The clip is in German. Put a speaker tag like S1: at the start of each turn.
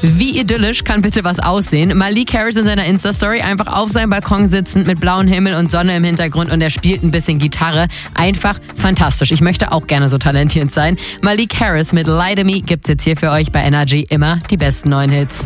S1: Wie idyllisch kann bitte was aussehen? Malik Harris in seiner Insta-Story einfach auf seinem Balkon sitzend mit blauem Himmel und Sonne im Hintergrund und er spielt ein bisschen Gitarre. Einfach fantastisch. Ich möchte auch gerne so talentiert sein. Malik Harris mit Lie to Me gibt's jetzt hier für euch bei Energy immer die besten neuen Hits.